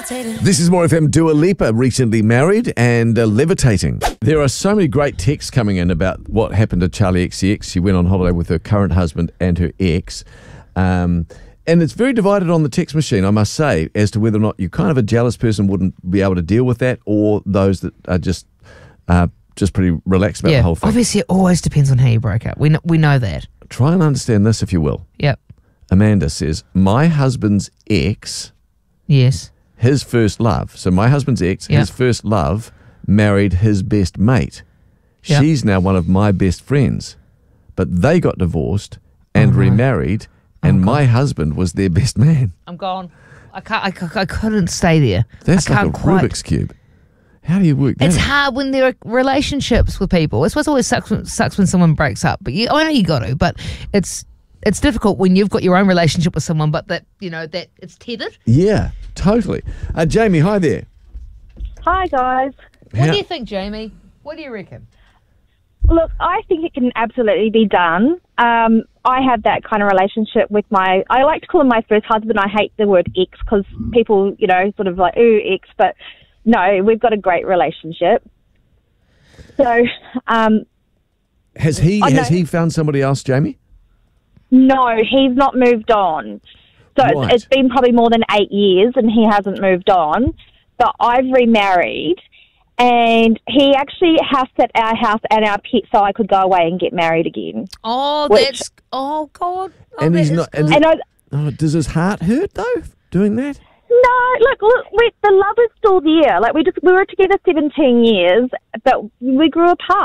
This is More FM. Dua Lipa, recently married and levitating. There are so many great texts coming in about what happened to Charlie XCX. She went on holiday with her current husband and her ex. And it's very divided on the text machine, I must say, as to whether or not you're kind of a jealous person, wouldn't be able to deal with that, or those that are just pretty relaxed about the whole thing. Obviously, it always depends on how you broke up. We know that. Try and understand this, if you will. Yep. Amanda says, my husband's ex... Yes. His first love. So my husband's ex, his first love, married his best mate. Yep. She's now one of my best friends. But they got divorced and remarried, and my husband was their best man. I'm gone. I couldn't stay there. That's like a Rubik's Cube. How do you work that It's out? hard when there are relationships with people. It's what's always sucks when someone breaks up. But I know you got to, but it's difficult when you've got your own relationship with someone, but that it's tethered. Yeah, totally. Jamie, hi there. Hi, guys. What do you think, Jamie? What do you reckon? Look, I think it can absolutely be done. I have that kind of relationship with I like to call him my first husband. I hate the word ex because people, sort of like, ooh, ex. But no, we've got a great relationship. So, has he found somebody else, Jamie? No, he's not moved on. So Right. it's been probably more than 8 years and he hasn't moved on. But I've remarried and he actually housed at our house and our pet so I could go away and get married again. Oh, God. Oh, And he's not. good. Does his heart hurt though doing that? No, look, the love is still there. Like we were together 17 years, but we grew apart.